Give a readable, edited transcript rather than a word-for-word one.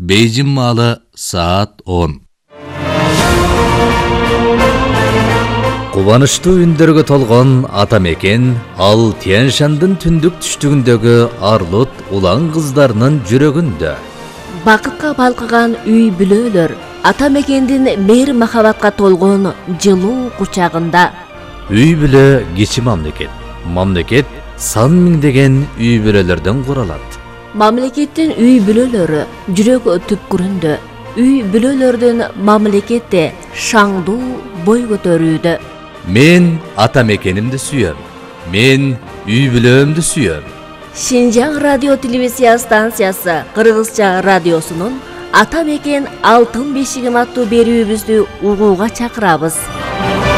Бейжің маалы саат 10. Кубанычтуу үндөргө толгон ата мекен ал Тянь-Шандын түндүк түштүгүндөгү арлут улан кыздарынын жүрөгүндө. Бакытка балкыган үй бүлөлөр ата мекендин мейир махабатка толгон жылуу кучагында. Үй бүлө кичи мамлекет. Мамлекет сан миңдеген үй бүлөлөрдөн куралат. Мамлекеттин үй бүлөлөрү жүрөк түпкүрүндө. Үй бүлөлөрдүн мамлекетте шаңдуу бой көтөрүүдө. Мен ата мекенимди сүйөм. Мен үй бүлөмдү сүйөм. Шинжаң радио телевизия станциясы Кыргызча радиосунун Ата мекен алтын бешигим аттуу берүүбүздү угууга чакырабыз.